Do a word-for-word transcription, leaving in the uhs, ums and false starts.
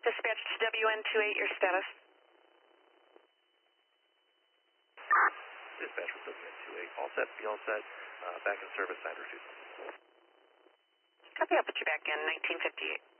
Dispatch to W N two eight, your status. Dispatch with W N two eight, all set, be all set, uh, back in service, nine refusal. Copy, I'll put you back in nineteen fifty-eight.